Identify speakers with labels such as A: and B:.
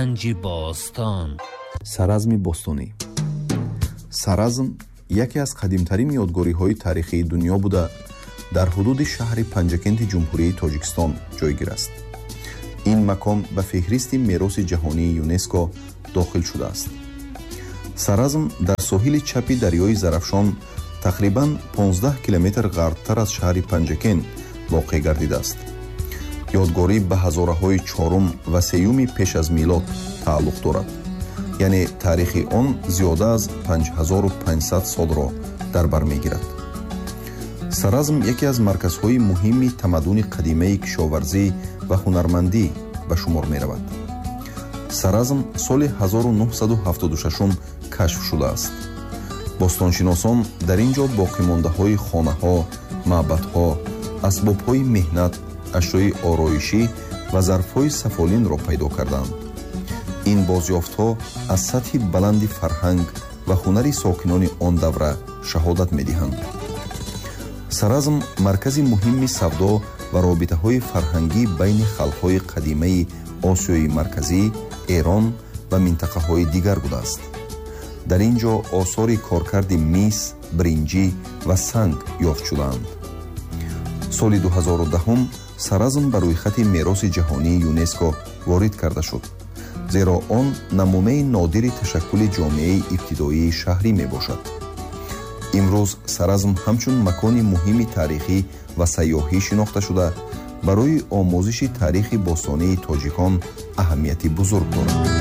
A: گنج باستان.
B: سرازم باستانی. سرازم یکی از قدیمترین یادگاری‌های تاریخی دنیا بوده در حدود شهر پنجکент جمهوری تاجیکستان جایگیر است. این مکان به فهرست میراث جهانی یونسکو داخل شده است. سرازم در ساحل چپ دریای زرافشان تقریباً 15 کیلومتر غربتر از شهر پنجکент واقع گردیده است. یادگاری به هزاره‌های چهارم و سیوم پیش از میلاد تعلق دارد. یعنی تاریخ آن زیاده از 5500 سال را در بر میگیرد. سرازم یکی از مرکزهای مهم تمدن قدیمی کشاورزی و هنرمندی به شمار می رود. سرازم سال 1976 کشف شده است. باستانشناسان در اینجا باقی مانده های خانه ها، معبد ها، اسباب های مهنت، اشیای آرایشی و ظرف های سفالین را پیدا کردند. این بازیافت ها از سطح بلند فرهنگ و هنر ساکنان آن دوره شهادت می دهند. سرازم مرکز مهم سودا و رابطه های فرهنگی بین خلق های قدیمی آسیای مرکزی، ایران و منطقه های دیگر بوده است. در اینجا آثار کارکرد میس، برنجی و سنگ یافت شدند. سال 2010 سرازم بر روی خط میراث جهانی یونسکو وارد کرده شد، زیرا آن نمونه نادر تشکل جامعه ابتدایی شهری می باشد. امروز سرازم همچون مکان مهم تاریخی و سیاحی شناخته شده برای آموزش تاریخ باستانی تاجیکان اهمیت بزرگ دارد.